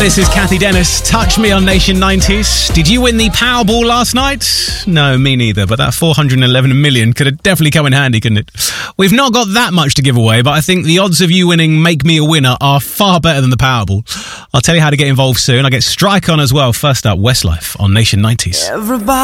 This is Kathy Dennis, Touch Me on Nation 90s. Did you win the Powerball last night? No, me neither, but that 411 million could have definitely come in handy, couldn't it? We've not got that much to give away, but I think the odds of you winning Make Me a Winner are far better than the Powerball. I'll tell you how to get involved soon. I'll get Strike on as well. First up, Westlife on Nation 90s. Everybody